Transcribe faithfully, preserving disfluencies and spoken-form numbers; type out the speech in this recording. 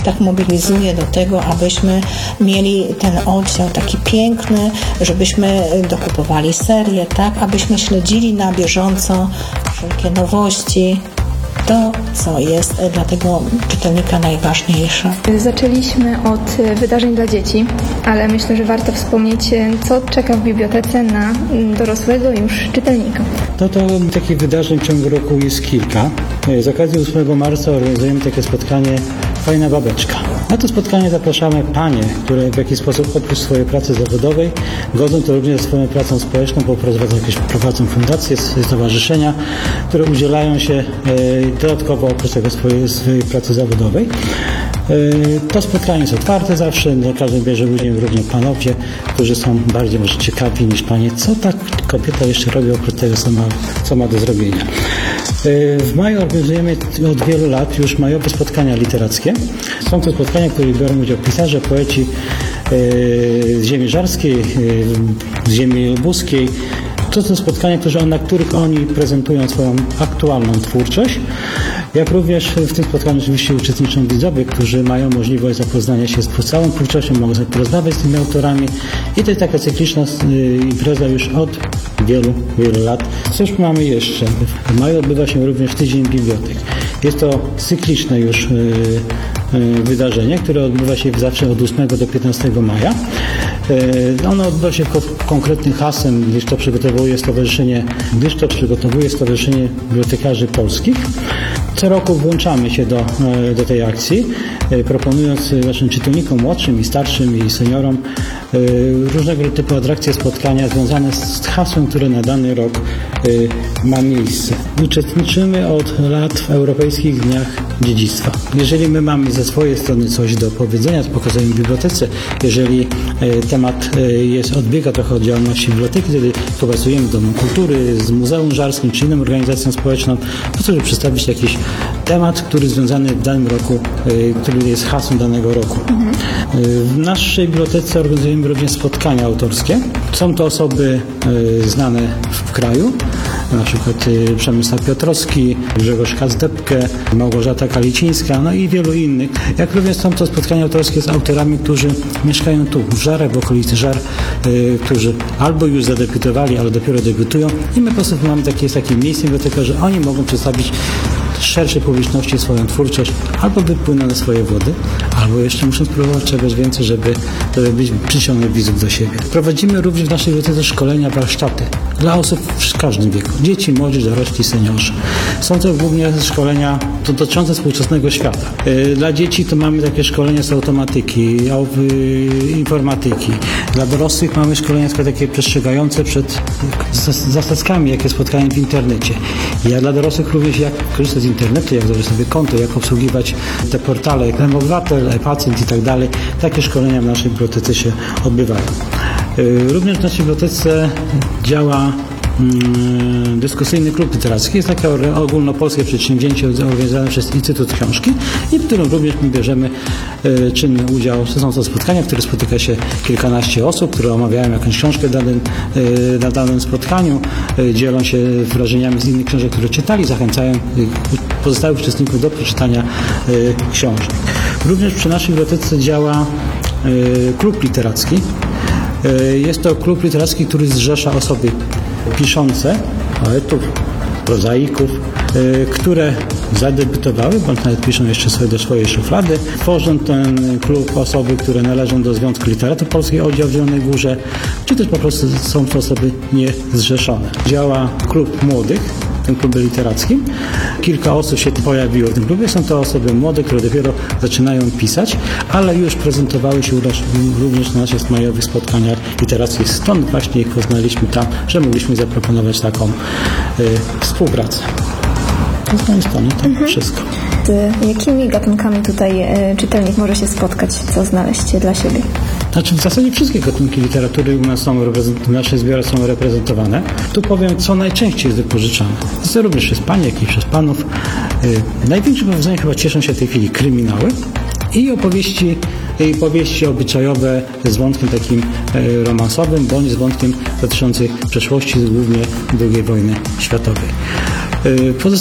tak mobilizuje do tego, abyśmy mieli ten oddział taki piękny, żebyśmy dokupowali serię, tak, abyśmy śledzili na bieżąco wszelkie nowości, to, co jest dla tego czytelnika najważniejsze. Zaczęliśmy od wydarzeń dla dzieci, ale myślę, że warto wspomnieć, co czeka w bibliotece na dorosłego już czytelnika. No to takich wydarzeń w ciągu roku jest kilka. Z okazji ósmego marca organizujemy takie spotkanie Fajna Babeczka. Na to spotkanie zapraszamy panie, które w jakiś sposób oprócz swojej pracy zawodowej godzą to również ze swoją pracą społeczną, bo prowadzą jakieś prowadzą fundacje, stowarzyszenia, które udzielają się e, dodatkowo oprócz tego swojej, swojej pracy zawodowej. E, to spotkanie jest otwarte zawsze, na każdym bierze udział również panowie, którzy są bardziej może ciekawi niż panie, co ta kobieta jeszcze robi oprócz tego, co ma, co ma do zrobienia. W maju organizujemy od wielu lat już majowe spotkania literackie. Są to spotkania, w których biorą udział pisarze, poeci z ziemi żarskiej, z ziemi lubuskiej. To są spotkania, na których oni prezentują swoją aktualną twórczość. Jak również w tym spotkaniu oczywiście uczestniczą widzowie, którzy mają możliwość zapoznania się z całą twórczością, mogą sobie porozmawiać z tymi autorami. I to jest taka cykliczna impreza już od wielu, wielu lat. Cóż mamy jeszcze? W maju odbywa się również Tydzień Bibliotek. Jest to cykliczne już wydarzenie, które odbywa się zawsze od ósmego do piętnastego maja. Ono odbywa się pod konkretnym hasłem, gdyż to przygotowuje Stowarzyszenie, gdyż to przygotowuje Stowarzyszenie Bibliotekarzy Polskich. Co roku włączamy się do, do tej akcji, proponując naszym czytelnikom młodszym i starszym i seniorom różnego typu atrakcje, spotkania związane z hasłem, które na dany rok ma miejsce. Uczestniczymy od lat w Europejskich Dniach Dziedzictwa. Jeżeli my mamy ze swojej strony coś do powiedzenia, pokazujemy w bibliotece, jeżeli temat jest, odbiega trochę od działalności biblioteki, wtedy współpracujemy z Domem Kultury, z Muzeum Żarskim czy inną organizacją społeczną, po to, żeby przedstawić jakiś temat, który związany w danym roku, który jest hasłem danego roku. Mhm. W naszej bibliotece organizujemy również spotkania autorskie. Są to osoby znane w kraju, na przykład Przemysław Piotrowski, Grzegorz Kazdebkę, Małgorzata Kalicińska, no i wielu innych. Jak również są to spotkania autorskie z autorami, którzy mieszkają tu, w Żarach, w okolicy Żar, yy, którzy albo już zadebiutowali, ale dopiero debiutują i my po prostu mamy takie, takie miejsce biblioteka, że oni mogą przedstawić szerszej publiczności swoją twórczość, albo wypłyną na swoje wody, albo jeszcze muszą spróbować czegoś więcej, żeby, żeby być przyciągnąć widzów do siebie. Prowadzimy również w naszej bibliotece szkolenia, warsztaty dla osób w każdym wieku. Dzieci, młodzież, dorośli, seniorzy. Są to głównie szkolenia dotyczące współczesnego świata. Dla dzieci to mamy takie szkolenia z automatyki, informatyki. Dla dorosłych mamy szkolenia takie przestrzegające przed zasadzkami, jakie spotkają w internecie. Ja dla dorosłych również jak korzystać z internetu, jak założyć sobie konto, jak obsługiwać te portale, jak e-obywatel, e-pacjent i tak dalej. Takie szkolenia w naszej bibliotece się odbywają. Również w naszej bibliotece działa mm, dyskusyjny klub literacki. Jest takie ogólnopolskie przedsięwzięcie organizowane przez Instytut Książki i w którym również my bierzemy e, czynny udział. Są to spotkania, w których spotyka się kilkanaście osób, które omawiają jakąś książkę danym, e, na danym spotkaniu, e, dzielą się wrażeniami z innych książek, które czytali, zachęcają pozostałych uczestników do przeczytania e, książek. Również przy naszej bibliotece działa e, klub literacki. Jest to klub literacki, który zrzesza osoby piszące, poetów, prozaików, które zadebiutowały, bądź nawet piszą jeszcze sobie do swojej szuflady. Tworzą ten klub osoby, które należą do Związku Literatury Polskiej, oddział w Zielonej Górze, czy też po prostu są to osoby niezrzeszone. Działa klub młodych w tym klubie literackim. Kilka osób się pojawiło w tym klubie. Są to osoby młode, które dopiero zaczynają pisać, ale już prezentowały się również na naszych majowych spotkaniach literackich. Stąd właśnie ich poznaliśmy tam, że mogliśmy zaproponować taką y, współpracę. To z mojej strony to mhm. wszystko. Z jakimi gatunkami tutaj y, czytelnik może się spotkać? Co znaleźć dla siebie? Znaczy w zasadzie wszystkie gatunki literatury u nas są w naszej zbiorach są reprezentowane. Tu powiem, co najczęściej jest wypożyczane. To również przez panie, jak i przez panów. Yy, największym powodzeniem chyba cieszą się w tej chwili kryminały i opowieści, i powieści obyczajowe z wątkiem takim yy, romansowym, bądź z wątkiem dotyczącym przeszłości, głównie drugiej wojny światowej. Yy,